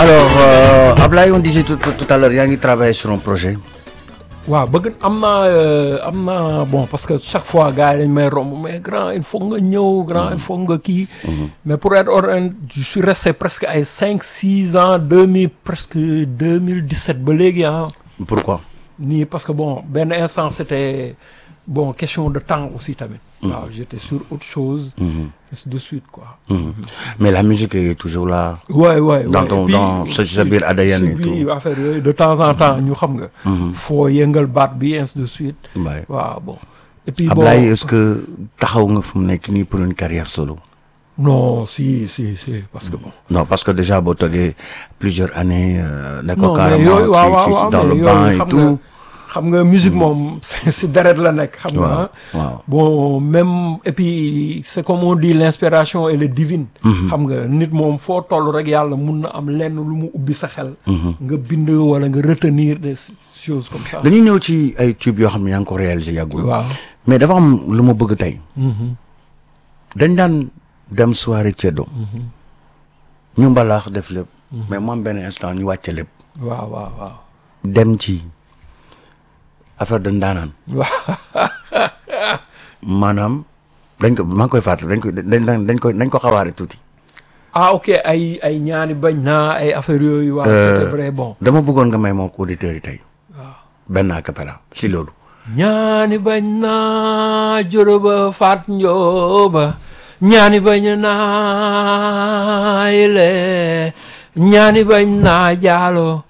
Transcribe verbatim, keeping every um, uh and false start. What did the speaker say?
alors euh, Ablaye on disait tout, tout, tout à l'heure yaa ngi travailler sur un projet. waaw bëgg am naa am naa bon parce que chaque fois gars yi dañ may romb mais grand il faut nga ñëw grand il faut nga kii. mais pour être honnête je suis resté presque ay cinq six ans deux mille presque deux mille dix-sept ba léegi ah. pourquoi. nii parce que bon benn instant c'était bon question de temps aussi tamit. waaw j'étais sur autre chose. ainsi de suite quoi. mais la musique est toujours là. ouais ouais dans ton dans sa sa biir A D N et tout. affaire yooyu de temps en temps ñu xam nga. foo yëngal baat bi ainsi de suite. waaw bon. et puis bon Ablaye est-ce que taxaw nga fu mu nekk nii pour une carrière solo. non si si si parce que bon. non parce que déjà boo toogee plusieurs années. ne ko non mais carrément yooyu waaw waaw waaw dans le mais banc yooyu et xam tout. nga xam nga musique moom si deret la nekk. xam nga waaw bon même et puis c'est comme on dit l'inspiration elle est divine. xam nga nit moom foo toll rek yàlla mun na am lenn lu mu ubbi sa xel. nga bind wala nga retenir des choses comme ça. dañuy ñëw ci ay tubes yoo xam ne yaa ngi ko réalisé yàggul. waaw mais dafa am lu ma bëgg tey. dañ daan dem soirée ceddo. ñu mbalaax def lépp. mais mu am benn instant ñu wàcce lépp. waaw waaw waaw. dem ci affaire de ndaanaan. waaw. maanaam dañ ko maa ngi koy fàttali dañ ko dañ dañ ko dañ ko xawaare tuuti. ah ok ay ay ñaani bañ naa ay affaires yooyu. waaw c'était vrai bon. dama bëggoon nga may moo ko auditeurs yi tey. waaw benn acapella si loolu. ñaani bañ naa joroba faat njooba ñaani bañ naa ile ñaani bañ naa jaalo